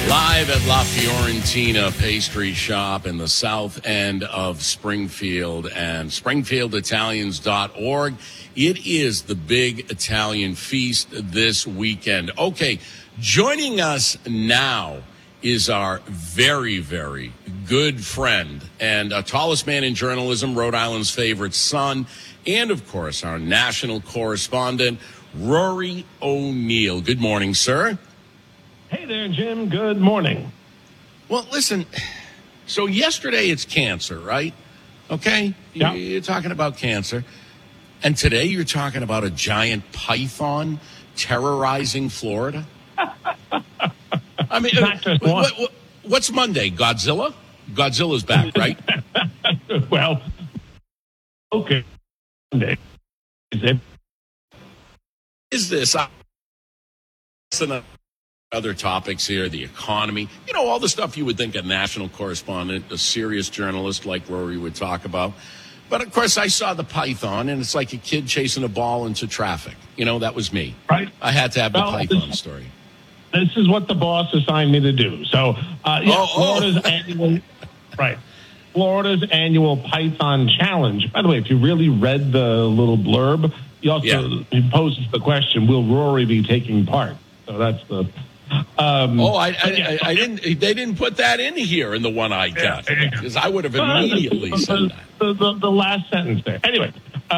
Live at La Fiorentina Pastry Shop in the south end of Springfield and SpringfieldItalians.org. It is the big Italian feast this weekend. Okay, joining us now is our very, very good friend and tallest man in journalism, Rhode Island's favorite son, and, of course, our national correspondent, Rory O'Neill. Good morning, sir. Hey there, Jim. Good morning. Well, listen, so yesterday it's cancer, right? Okay? Yeah. You're talking about cancer. And today you're talking about a giant python terrorizing Florida? I mean, Not just one. what's Monday? Godzilla? Godzilla's back, right? Well, okay. Is it? Is this... Other topics here, the economy, all the stuff you would think a national correspondent, a serious journalist like Rory would talk about. But, of course, I saw the python, and it's like a kid chasing a ball into traffic. That was me. Right. I had to have the python story. This is what the boss assigned me to do. So, Florida's annual... Right. Florida's annual Python Challenge. By the way, if you really read the little blurb, he poses the question, will Rory be taking part? So that's the... I didn't. They didn't put that in here in the one I got because I would have immediately said that. The last sentence there. Anyway,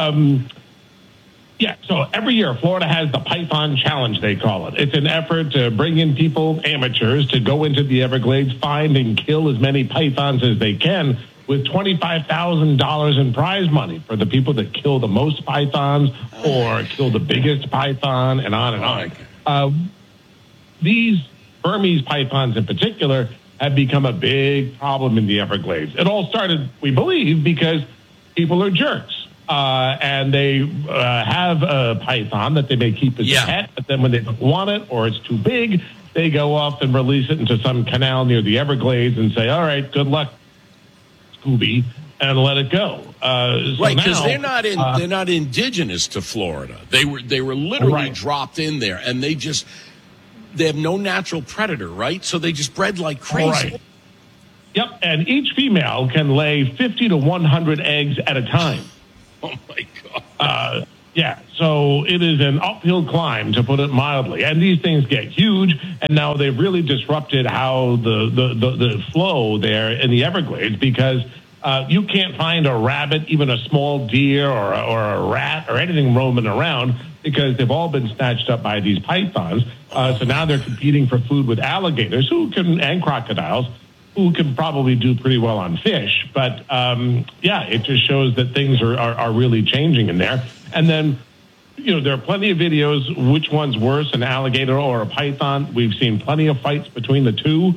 so every year Florida has the Python Challenge, they call it. It's an effort to bring in people, amateurs, to go into the Everglades, find and kill as many pythons as they can, with $25,000 in prize money for the people that kill the most pythons or kill the biggest python, and on and on. These Burmese pythons in particular have become a big problem in the Everglades. It all started, we believe, because people are jerks. And they have a python that they may keep as a pet, but then when they don't want it or it's too big, they go off and release it into some canal near the Everglades and say, all right, good luck, Scooby, and let it go. Right, because they're not indigenous to Florida. They were literally dropped in there, and they have no natural predator, right? So they just bred like crazy. Right. Yep, and each female can lay 50 to 100 eggs at a time. Oh, my God. So it is an uphill climb, to put it mildly. And these things get huge, and now they've really disrupted how the flow there in the Everglades, because you can't find a rabbit, even a small deer or a rat or anything roaming around, because they've all been snatched up by these pythons. So now they're competing for food with alligators and crocodiles, who can probably do pretty well on fish. But, it just shows that things are really changing in there. And then, there are plenty of videos, which one's worse, an alligator or a python. We've seen plenty of fights between the two.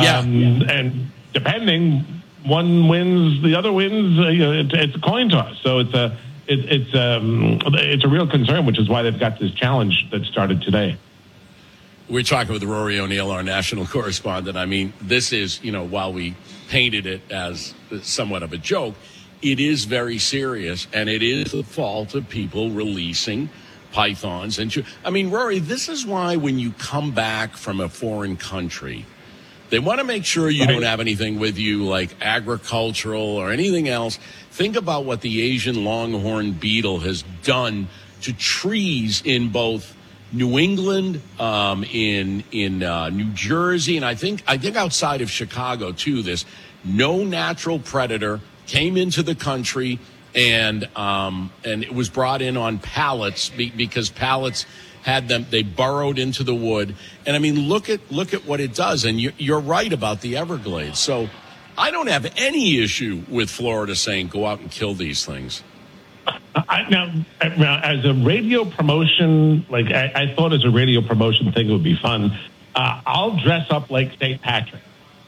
And depending, one wins, the other wins, it's a coin toss. So it's a real concern, which is why they've got this challenge that started today. We're talking with Rory O'Neill, our national correspondent. I mean, this is, while we painted it as somewhat of a joke, it is very serious, and it is the fault of people releasing pythons. Rory, this is why when you come back from a foreign country, they want to make sure you don't have anything with you like agricultural or anything else. Think about what the Asian longhorn beetle has done to trees in both New England, in New Jersey, and I think outside of Chicago too. This no natural predator came into the country, and it was brought in on pallets because pallets had them. They burrowed into the wood, and look at what it does. And you're right about the Everglades. So I don't have any issue with Florida saying go out and kill these things. Now, as a radio promotion, I thought as a radio promotion thing, it would be fun. I'll dress up like St. Patrick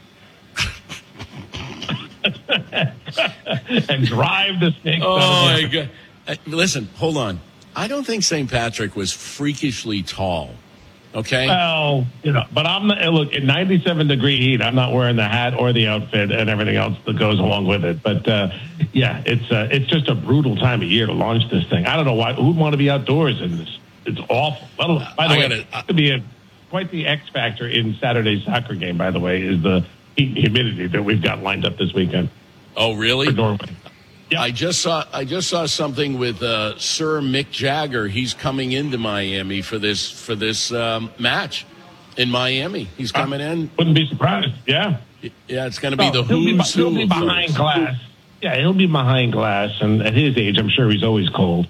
and drive the snake. Oh, my God. Listen, hold on. I don't think St. Patrick was freakishly tall. Okay. Well, but look, in 97-degree heat, I'm not wearing the hat or the outfit and everything else that goes along with it. But it's just a brutal time of year to launch this thing. I don't know why. Who'd want to be outdoors in this? It's awful. Well, by the way, it could be quite the X factor in Saturday's soccer game, by the way, is the heat and humidity that we've got lined up this weekend. Oh, really? For Norway. Yep. I just saw something with Sir Mick Jagger. He's coming into Miami for this match in Miami. He's coming in. Wouldn't be surprised. Yeah. Yeah, it's going to be the who's who. He'll be behind glass. Yeah, he'll be behind glass, and at his age, I'm sure he's always cold.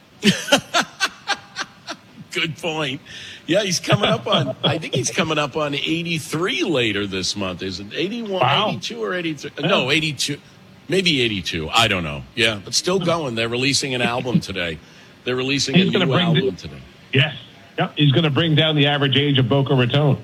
Good point. Yeah, he's coming up on. I think he's coming up on 83 later this month. Is it 81, wow. 82, or 83? Yeah. No, 82. Maybe 82. I don't know. Yeah, but still going. They're releasing an album today. They're releasing a new album today. Yes. Yep. He's going to bring down the average age of Boca Raton.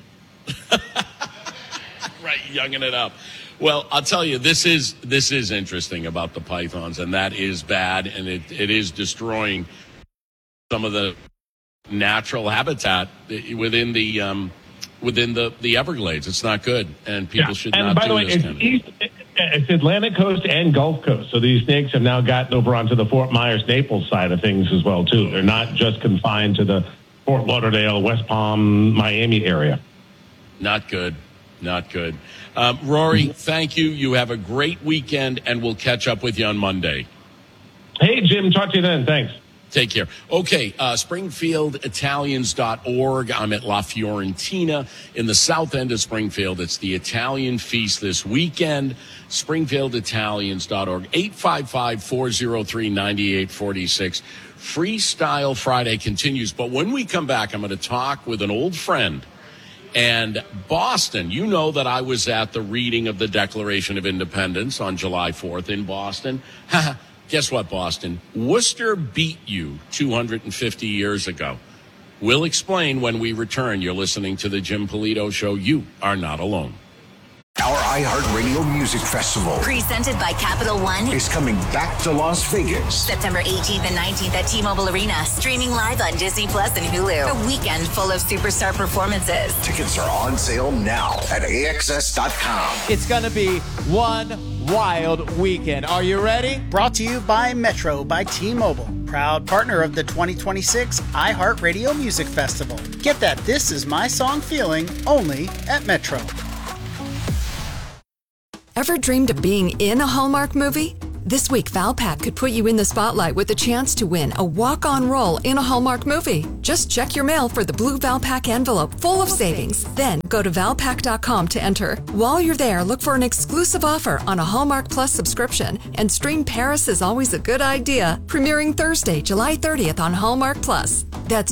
Right, younging it up. Well, I'll tell you, this is interesting about the pythons, and that is bad, and it is destroying some of the natural habitat within the Everglades. It's not good, and people should not do this kind of thing. It's Atlantic coast and Gulf Coast. So these snakes have now gotten over onto the Fort Myers, Naples side of things as well, too. They're not just confined to the Fort Lauderdale, West Palm, Miami area. Not good. Not good. Rory, thank you. You have a great weekend, and we'll catch up with you on Monday. Hey, Jim. Talk to you then. Thanks. Take care. Okay, SpringfieldItalians.org. I'm at La Fiorentina in the south end of Springfield. It's the Italian feast this weekend. SpringfieldItalians.org. 855-403-9846. Freestyle Friday continues. But when we come back, I'm going to talk with an old friend. And Boston, you know that I was at the reading of the Declaration of Independence on July 4th in Boston. Guess what, Boston? Worcester beat you 250 years ago. We'll explain when we return. You're listening to the Jim Polito Show. You are not alone. Our iHeartRadio Music Festival, presented by Capital One, is coming back to Las Vegas. September 18th and 19th at T-Mobile Arena. Streaming live on Disney Plus and Hulu. A weekend full of superstar performances. Tickets are on sale now at AXS.com. It's going to be one wild weekend. Are you ready? Brought to you by Metro by T-Mobile. Proud partner of the 2026 iHeartRadio Music Festival. Get that This Is My Song feeling only at Metro. Ever dreamed of being in a Hallmark movie? This week, Valpak could put you in the spotlight with the chance to win a walk-on role in a Hallmark movie. Just check your mail for the blue Valpak envelope full of savings. Then go to Valpak.com to enter. While you're there, look for an exclusive offer on a Hallmark Plus subscription and stream Paris is Always a Good Idea, premiering Thursday, July 30th on Hallmark Plus. That's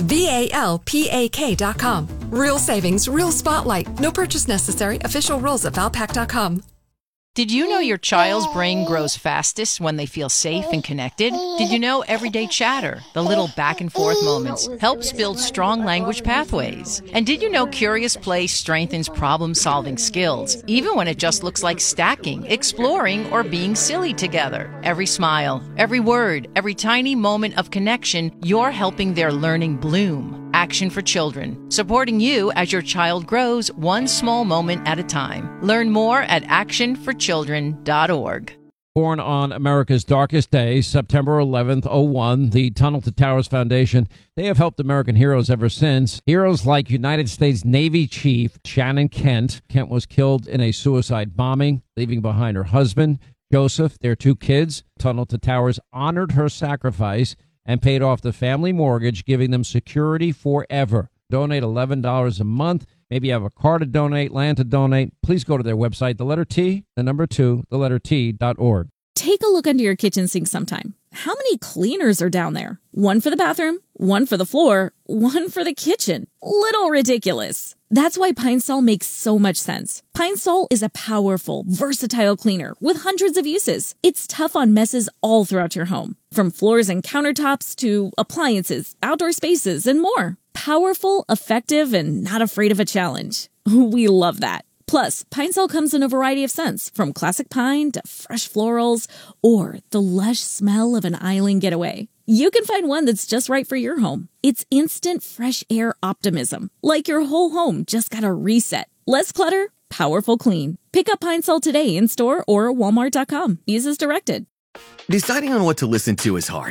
VALPAK.com. Real savings, real spotlight. No purchase necessary. Official rules at Valpak.com. Did you know your child's brain grows fastest when they feel safe and connected? Did you know everyday chatter, the little back and forth moments, helps build strong language pathways? And did you know curious play strengthens problem-solving skills, even when it just looks like stacking, exploring, or being silly together? Every smile, every word, every tiny moment of connection, you're helping their learning bloom. Action for Children, supporting you as your child grows one small moment at a time. Learn more at actionforchildren.org. Born on America's darkest day, September 11th, 01, the Tunnel to Towers Foundation, they have helped American heroes ever since. Heroes like United States Navy Chief Shannon Kent. Kent was killed in a suicide bombing, leaving behind her husband, Joseph, their 2 kids. Tunnel to Towers honored her sacrifice and paid off the family mortgage, giving them security forever. Donate $11 a month. Maybe you have a car to donate, land to donate. Please go to their website, the letter T, the number 2, the letter T.org. Take a look under your kitchen sink sometime. How many cleaners are down there? One for the bathroom, one for the floor, one for the kitchen. Little ridiculous. That's why Pine Sol makes so much sense. Pine Sol is a powerful, versatile cleaner with hundreds of uses. It's tough on messes all throughout your home, from floors and countertops to appliances, outdoor spaces, and more. Powerful, effective, and not afraid of a challenge. We love that. Plus, Pine Sol comes in a variety of scents, from classic pine to fresh florals or the lush smell of an island getaway. You can find one that's just right for your home. It's instant fresh air optimism, like your whole home just got a reset. Less clutter, powerful clean. Pick up Pine Sol today in store or Walmart.com. Use as directed. Deciding on what to listen to is hard.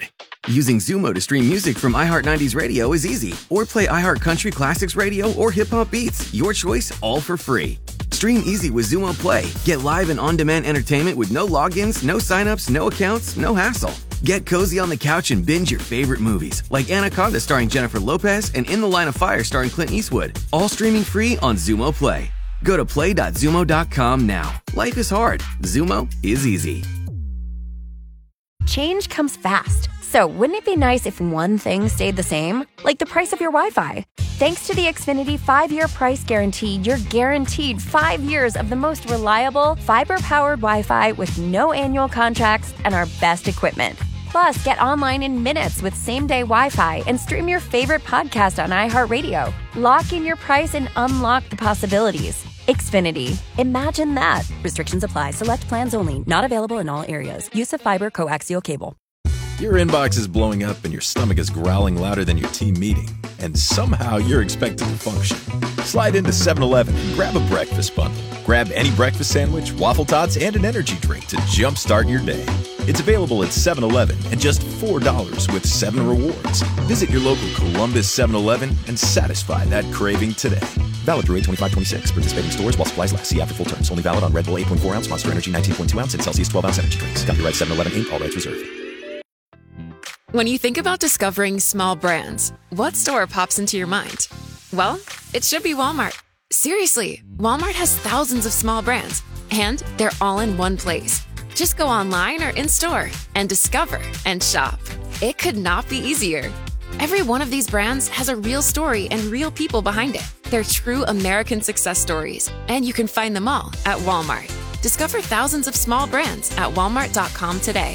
Using Zumo to stream music from iHeart 90s Radio is easy. Or play iHeart Country Classics Radio or Hip Hop Beats. Your choice, all for free. Stream easy with Zumo Play. Get live and on-demand entertainment with no logins, no signups, no accounts, no hassle. Get cozy on the couch and binge your favorite movies, like Anaconda starring Jennifer Lopez and In the Line of Fire starring Clint Eastwood. All streaming free on Zumo Play. Go to play.zumo.com now. Life is hard. Zumo is easy. Change comes fast. So wouldn't it be nice if one thing stayed the same? Like the price of your Wi-Fi. Thanks to the Xfinity 5-year price guarantee, you're guaranteed 5 years of the most reliable, fiber-powered Wi-Fi with no annual contracts and our best equipment. Plus, get online in minutes with same-day Wi-Fi and stream your favorite podcast on iHeartRadio. Lock in your price and unlock the possibilities. Xfinity. Imagine that. Restrictions apply. Select plans only. Not available in all areas. Use of fiber coaxial cable. Your inbox is blowing up and your stomach is growling louder than your team meeting. And somehow you're expected to function. Slide into 7-Eleven and grab a breakfast bundle. Grab any breakfast sandwich, waffle tots, and an energy drink to jumpstart your day. It's available at 7-Eleven at just $4 with 7 rewards. Visit your local Columbus 7-Eleven and satisfy that craving today. Valid through 8/25/26. Participating stores while supplies last. See after full terms. Only valid on Red Bull 8.4 ounce, Monster Energy 19.2 ounce, and Celsius 12 ounce energy drinks. Copyright 7-Eleven Inc. All rights reserved. When you think about discovering small brands, what store pops into your mind? Well, it should be Walmart. Seriously, Walmart has thousands of small brands, and they're all in one place. Just go online or in-store and discover and shop. It could not be easier. Every one of these brands has a real story and real people behind it. They're true American success stories, and you can find them all at Walmart. Discover thousands of small brands at walmart.com today.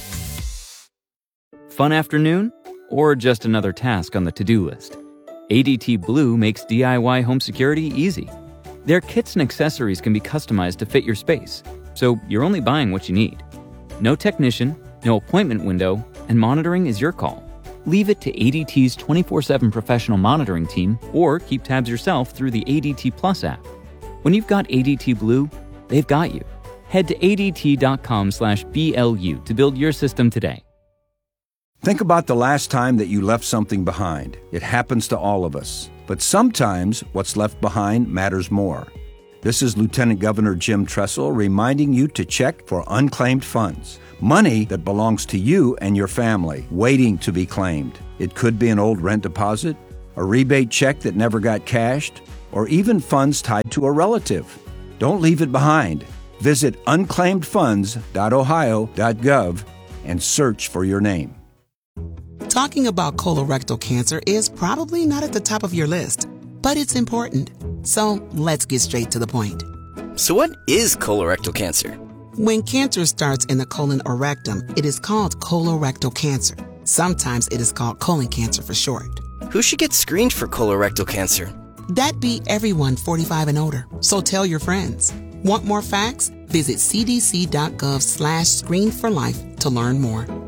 Fun afternoon? Or just another task on the to-do list? ADT Blue makes DIY home security easy. Their kits and accessories can be customized to fit your space, so you're only buying what you need. No technician, no appointment window, and monitoring is your call. Leave it to ADT's 24/7 professional monitoring team or keep tabs yourself through the ADT Plus app. When you've got ADT Blue, they've got you. Head to ADT.com/BLU to build your system today. Think about the last time that you left something behind. It happens to all of us. But sometimes what's left behind matters more. This is Lieutenant Governor Jim Tressel reminding you to check for unclaimed funds. Money that belongs to you and your family, waiting to be claimed. It could be an old rent deposit, a rebate check that never got cashed, or even funds tied to a relative. Don't leave it behind. Visit unclaimedfunds.ohio.gov and search for your name. Talking about colorectal cancer is probably not at the top of your list, but it's important. So let's get straight to the point. So what is colorectal cancer? When cancer starts in the colon or rectum, it is called colorectal cancer. Sometimes it is called colon cancer for short. Who should get screened for colorectal cancer? That'd be everyone 45 and older. So tell your friends. Want more facts? Visit cdc.gov/screenforlife to learn more.